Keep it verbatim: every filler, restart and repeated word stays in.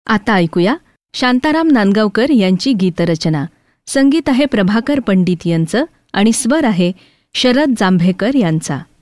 आता ऐकूया शांताराम नांदगावकर यांची गीतरचना. संगीत आहे प्रभाकर पंडित यांचं आणि स्वर आहे शरद जांभेकर यांचा.